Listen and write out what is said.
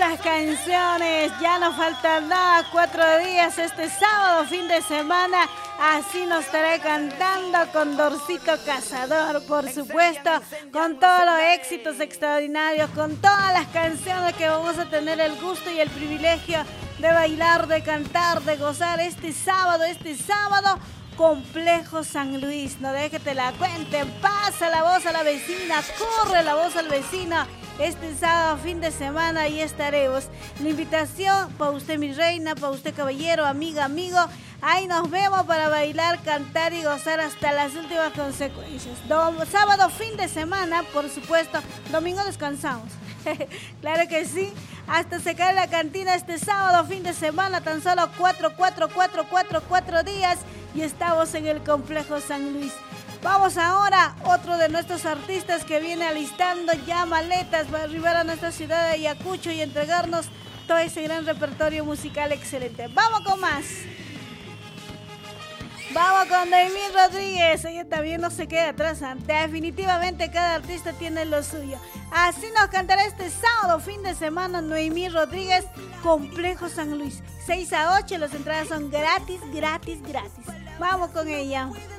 las canciones. Ya no falta nada, 4 días este sábado, fin de semana. Así nos estaré cantando con Dorcito Cazador, por supuesto, con todos los éxitos extraordinarios, con todas las canciones que vamos a tener el gusto y el privilegio de bailar, de cantar, de gozar este sábado, Complejo San Luis. No dejes que te la cuenten, pasa la voz a la vecina, corre la voz al vecino. Este sábado, fin de semana, ahí estaremos. La invitación para usted, mi reina, para usted, caballero, amiga, amigo. Ahí nos vemos para bailar, cantar y gozar hasta las últimas consecuencias. Sábado, fin de semana, por supuesto. Domingo descansamos. Claro que sí. Hasta se cae la cantina este sábado, fin de semana. Tan solo 4 días y estamos en el Complejo San Luis. Vamos ahora, otro de nuestros artistas que viene alistando ya maletas para arribar a nuestra ciudad de Ayacucho y entregarnos todo ese gran repertorio musical excelente. Vamos con más. Vamos con Noemí Rodríguez. Ella también no se queda atrás. Definitivamente cada artista tiene lo suyo. Así nos cantará este sábado, fin de semana, Noemí Rodríguez, Complejo San Luis. 6 a 8, las entradas son gratis. Vamos con ella.